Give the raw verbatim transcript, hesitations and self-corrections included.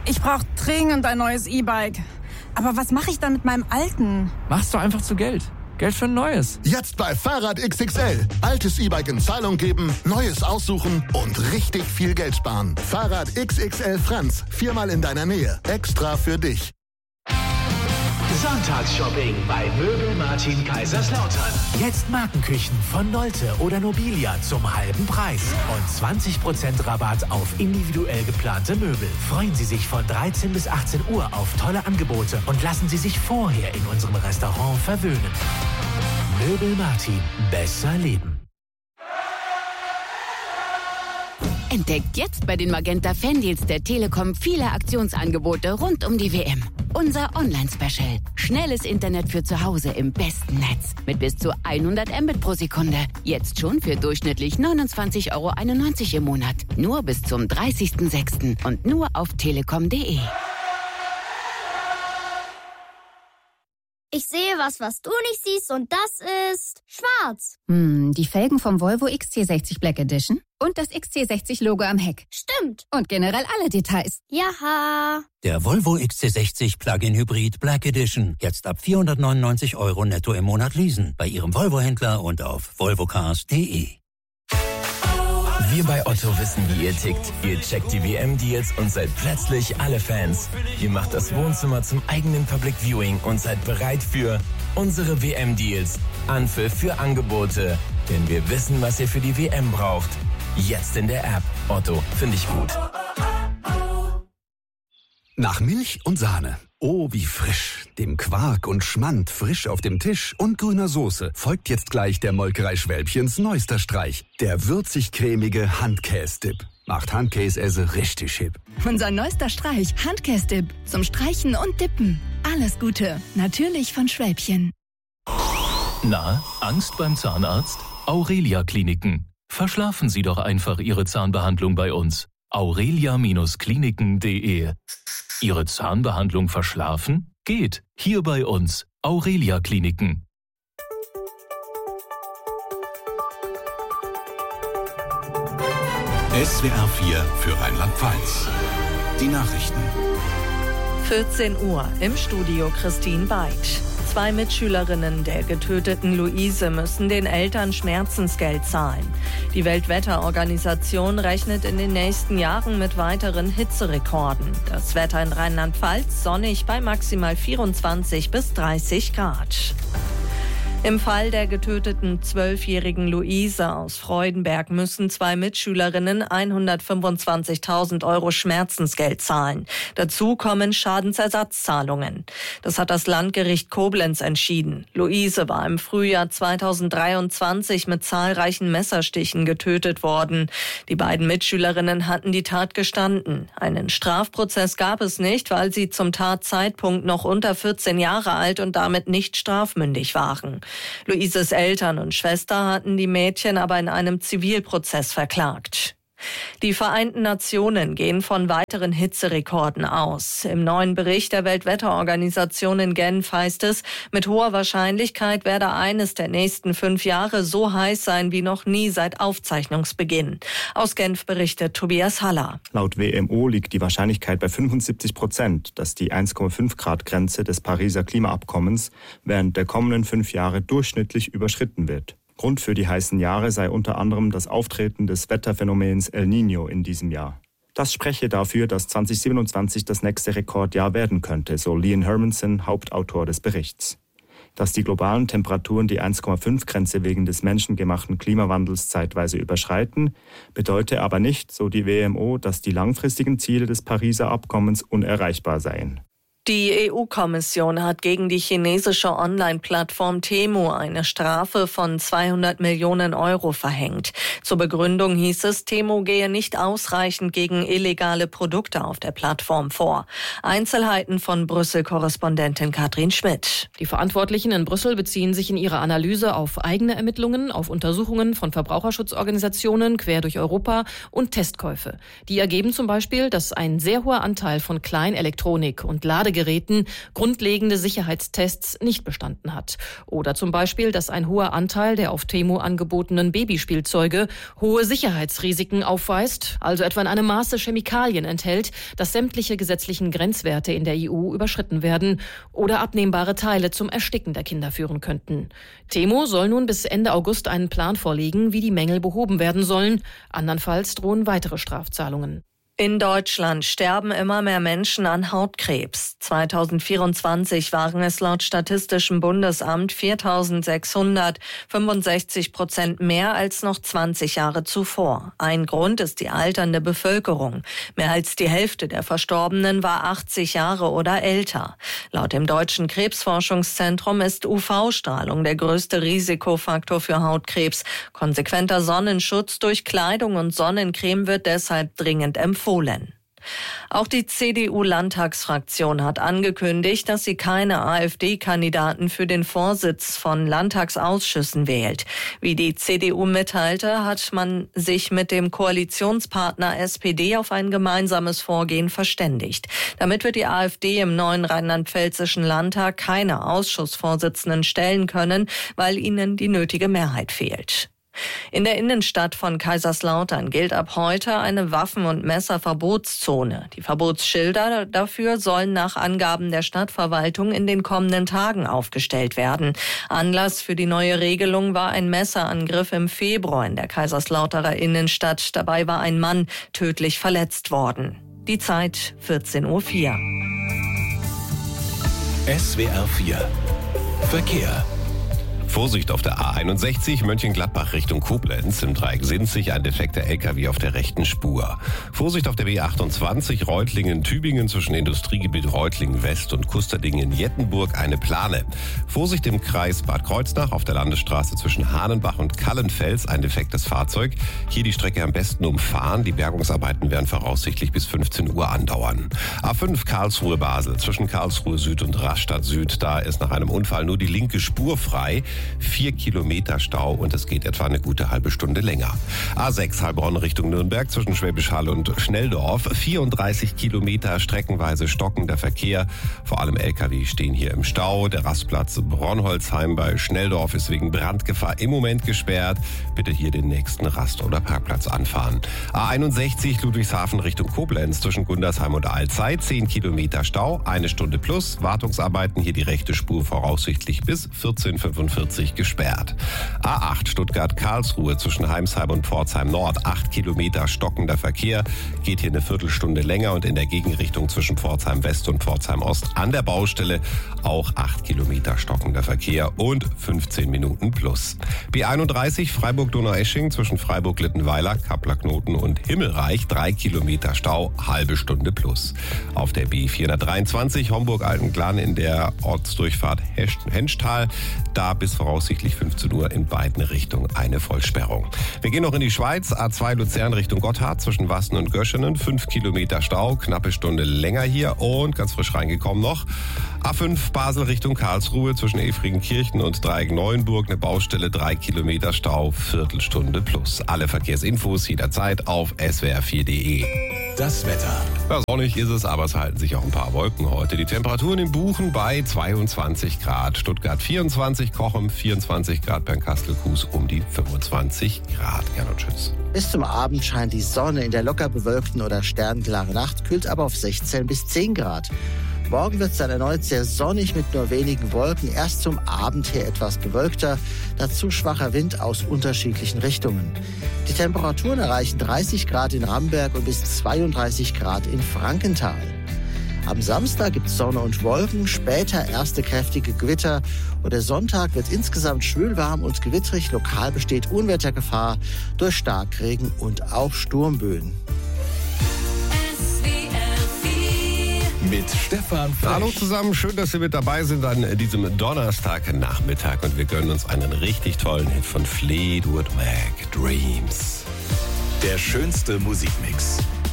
Ich brauche dringend ein neues E-Bike. Aber was mache ich dann mit meinem alten? Mach's doch einfach zu Geld. Geld für ein neues. Jetzt bei Fahrrad X X L. Altes E-Bike in Zahlung geben, neues aussuchen und richtig viel Geld sparen. Fahrrad X X L Franz. Viermal in deiner Nähe. Extra für dich. Sonntagsshopping bei Möbel Martin Kaiserslautern. Jetzt Markenküchen von Nolte oder Nobilia zum halben Preis. Und zwanzig Prozent Rabatt auf individuell geplante Möbel. Freuen Sie sich von dreizehn bis achtzehn Uhr auf tolle Angebote und lassen Sie sich vorher in unserem Restaurant verwöhnen. Möbel Martin. Besser leben. Entdeckt jetzt bei den Magenta Fandeals der Telekom viele Aktionsangebote rund um die W M. Unser Online-Special. Schnelles Internet für zu Hause im besten Netz. Mit bis zu hundert Mbit pro Sekunde. Jetzt schon für durchschnittlich neunundzwanzig Euro einundneunzig im Monat. Nur bis zum dreißigsten sechsten und nur auf telekom punkt de. Ich sehe was, was du nicht siehst, und das ist schwarz. Hm, die Felgen vom Volvo X C sechzig Black Edition und das X C sechzig Logo am Heck. Stimmt. Und generell alle Details. Jaha. Der Volvo X C sechzig Plug-in Hybrid Black Edition. Jetzt ab vierhundertneunundneunzig Euro netto im Monat leasen. Bei Ihrem Volvo-Händler und auf volvocars punkt de. Wir bei Otto wissen, wie ihr tickt. Ihr checkt die W M-Deals und seid plötzlich alle Fans. Ihr macht das Wohnzimmer zum eigenen Public Viewing und seid bereit für unsere W M-Deals. Anpfiff für Angebote. Denn wir wissen, was ihr für die W M braucht. Jetzt in der App. Otto, finde ich gut. Nach Milch und Sahne. Oh, wie frisch. Dem Quark und Schmand frisch auf dem Tisch und grüner Soße folgt jetzt gleich der Molkerei Schwälbchens neuester Streich. Der würzig-cremige Handkäse-Dip. Macht Handkäse richtig hip. Unser neuester Streich, Handkäse-Dip. Zum Streichen und Dippen. Alles Gute. Natürlich von Schwälbchen. Na, Angst beim Zahnarzt? Aurelia Kliniken. Verschlafen Sie doch einfach Ihre Zahnbehandlung bei uns. aurelia Kliniken punkt de. Ihre Zahnbehandlung verschlafen? Geht. Hier bei uns. Aurelia Kliniken. S W R vier für Rheinland-Pfalz. Die Nachrichten. vierzehn Uhr, im Studio Christine Weid. Zwei Mitschülerinnen der getöteten Luise müssen den Eltern Schmerzensgeld zahlen. Die Weltwetterorganisation rechnet in den nächsten Jahren mit weiteren Hitzerekorden. Das Wetter in Rheinland-Pfalz sonnig bei maximal vierundzwanzig bis dreißig Grad. Im Fall der getöteten zwölfjährigen Luise aus Freudenberg müssen zwei Mitschülerinnen hundertfünfundzwanzigtausend Euro Schmerzensgeld zahlen. Dazu kommen Schadensersatzzahlungen. Das hat das Landgericht Koblenz entschieden. Luise war im Frühjahr zweitausenddreiundzwanzig mit zahlreichen Messerstichen getötet worden. Die beiden Mitschülerinnen hatten die Tat gestanden. Einen Strafprozess gab es nicht, weil sie zum Tatzeitpunkt noch unter vierzehn Jahre alt und damit nicht strafmündig waren. Luises Eltern und Schwester hatten die Mädchen aber in einem Zivilprozess verklagt. Die Vereinten Nationen gehen von weiteren Hitzerekorden aus. Im neuen Bericht der Weltwetterorganisation in Genf heißt es, mit hoher Wahrscheinlichkeit werde eines der nächsten fünf Jahre so heiß sein wie noch nie seit Aufzeichnungsbeginn. Aus Genf berichtet Tobias Haller. Laut W M O liegt die Wahrscheinlichkeit bei fünfundsiebzig Prozent, dass die eins Komma fünf Grad Grenze des Pariser Klimaabkommens während der kommenden fünf Jahre durchschnittlich überschritten wird. Grund für die heißen Jahre sei unter anderem das Auftreten des Wetterphänomens El Niño in diesem Jahr. Das spreche dafür, dass zweitausendsiebenundzwanzig das nächste Rekordjahr werden könnte, so Lian Hermanson, Hauptautor des Berichts. Dass die globalen Temperaturen die eins Komma fünf Grenze wegen des menschengemachten Klimawandels zeitweise überschreiten, bedeute aber nicht, so die W M O, dass die langfristigen Ziele des Pariser Abkommens unerreichbar seien. Die E U-Kommission hat gegen die chinesische Online-Plattform Temu eine Strafe von zweihundert Millionen Euro verhängt. Zur Begründung hieß es, Temu gehe nicht ausreichend gegen illegale Produkte auf der Plattform vor. Einzelheiten von Brüssel-Korrespondentin Katrin Schmidt. Die Verantwortlichen in Brüssel beziehen sich in ihrer Analyse auf eigene Ermittlungen, auf Untersuchungen von Verbraucherschutzorganisationen quer durch Europa und Testkäufe. Die ergeben zum Beispiel, dass ein sehr hoher Anteil von Kleinelektronik und Ladegeräten Geräten grundlegende Sicherheitstests nicht bestanden hat. Oder zum Beispiel, dass ein hoher Anteil der auf Temu angebotenen Babyspielzeuge hohe Sicherheitsrisiken aufweist, also etwa in einem Maße Chemikalien enthält, dass sämtliche gesetzlichen Grenzwerte in der E U überschritten werden oder abnehmbare Teile zum Ersticken der Kinder führen könnten. Temu soll nun bis Ende August einen Plan vorlegen, wie die Mängel behoben werden sollen. Andernfalls drohen weitere Strafzahlungen. In Deutschland sterben immer mehr Menschen an Hautkrebs. zweitausendvierundzwanzig waren es laut Statistischem Bundesamt viertausendsechshundert, fünfundsechzig Prozent mehr als noch zwanzig Jahre zuvor. Ein Grund ist die alternde Bevölkerung. Mehr als die Hälfte der Verstorbenen war achtzig Jahre oder älter. Laut dem Deutschen Krebsforschungszentrum ist U V-Strahlung der größte Risikofaktor für Hautkrebs. Konsequenter Sonnenschutz durch Kleidung und Sonnencreme wird deshalb dringend empfohlen. Auch die C D U-Landtagsfraktion hat angekündigt, dass sie keine AfD-Kandidaten für den Vorsitz von Landtagsausschüssen wählt. Wie die C D U mitteilte, hat man sich mit dem Koalitionspartner S P D auf ein gemeinsames Vorgehen verständigt. Damit wird die AfD im neuen rheinland-pfälzischen Landtag keine Ausschussvorsitzenden stellen können, weil ihnen die nötige Mehrheit fehlt. In der Innenstadt von Kaiserslautern gilt ab heute eine Waffen- und Messerverbotszone. Die Verbotsschilder dafür sollen nach Angaben der Stadtverwaltung in den kommenden Tagen aufgestellt werden. Anlass für die neue Regelung war ein Messerangriff im Februar in der Kaiserslauterer Innenstadt. Dabei war ein Mann tödlich verletzt worden. Die Zeit vierzehn Uhr vier. S W R vier Verkehr. Vorsicht auf der A einundsechzig, Mönchengladbach Richtung Koblenz. Im Dreieck Sinzig ein defekter L K W auf der rechten Spur. Vorsicht auf der B achtundzwanzig, Reutlingen-Tübingen zwischen Industriegebiet Reutlingen-West und Kusterdingen-Jettenburg eine Plane. Vorsicht im Kreis Bad Kreuznach auf der Landesstraße zwischen Hahnenbach und Kallenfels ein defektes Fahrzeug. Hier die Strecke am besten umfahren. Die Bergungsarbeiten werden voraussichtlich bis fünfzehn Uhr andauern. A fünf Karlsruhe-Basel zwischen Karlsruhe Süd und Rastatt Süd. Da ist nach einem Unfall nur die linke Spur frei. Vier Kilometer Stau und es geht etwa eine gute halbe Stunde länger. A sechs Heilbronn Richtung Nürnberg zwischen Schwäbisch Hall und Schnelldorf. vierunddreißig Kilometer streckenweise stockender Verkehr. Vor allem L K W stehen hier im Stau. Der Rastplatz Bronholzheim bei Schnelldorf ist wegen Brandgefahr im Moment gesperrt. Bitte hier den nächsten Rast- oder Parkplatz anfahren. A einundsechzig Ludwigshafen Richtung Koblenz zwischen Gundersheim und Alzey. zehn Kilometer Stau, eine Stunde plus. Wartungsarbeiten hier die rechte Spur voraussichtlich bis vierzehn Uhr fünfundvierzig gesperrt. A acht Stuttgart-Karlsruhe zwischen Heimsheim und Pforzheim Nord. acht Kilometer stockender Verkehr. Geht hier eine Viertelstunde länger und in der Gegenrichtung zwischen Pforzheim West und Pforzheim Ost an der Baustelle auch acht Kilometer stockender Verkehr und fünfzehn Minuten plus. B einunddreißig Freiburg-Donaueschingen zwischen Freiburg-Littenweiler, Kappler-Knoten und Himmelreich. drei Kilometer Stau, halbe Stunde plus. Auf der B vierhundertdreiundzwanzig Homburg-Altenklan in der Ortsdurchfahrt Henschtal. Da bis voraussichtlich fünfzehn Uhr in beiden Richtungen eine Vollsperrung. Wir gehen noch in die Schweiz. A zwei Luzern Richtung Gotthard zwischen Wassen und Göschenen. fünf Kilometer Stau, knappe Stunde länger hier und ganz frisch reingekommen noch. A fünf Basel Richtung Karlsruhe zwischen Efringenkirchen und Dreieck Neuenburg. Eine Baustelle, drei Kilometer Stau, Viertelstunde plus. Alle Verkehrsinfos jederzeit auf S W R vier Punkt de. Das Wetter. Ja, sonnig ist es, aber es halten sich auch ein paar Wolken heute. Die Temperaturen in Buchen bei zweiundzwanzig Grad. Stuttgart vierundzwanzig, Cochem vierundzwanzig Grad, Bernkastel-Kues um die fünfundzwanzig Grad. Gernot, tschüss. Bis zum Abend scheint die Sonne. In der locker bewölkten oder sternklaren Nacht kühlt aber auf sechzehn bis zehn Grad. Morgen wird es dann erneut sehr sonnig mit nur wenigen Wolken. Erst zum Abend her etwas bewölkter, dazu schwacher Wind aus unterschiedlichen Richtungen. Die Temperaturen erreichen dreißig Grad in Ramberg und bis zweiunddreißig Grad in Frankenthal. Am Samstag gibt es Sonne und Wolken, später erste kräftige Gewitter und der Sonntag wird insgesamt schwül warm und gewittrig. Lokal besteht Unwettergefahr durch Starkregen und auch Sturmböen. Mit Stefan Frech. Hallo zusammen, schön, dass Sie mit dabei sind an diesem Donnerstagnachmittag und wir gönnen uns einen richtig tollen Hit von Fleetwood Mac, Dreams. Der schönste Musikmix